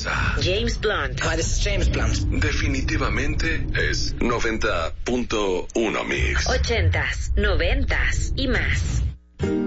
casa. James Blunt. Hi, this is James Blunt. Definitivamente es 90.1 Mix. 80s, 90s y más.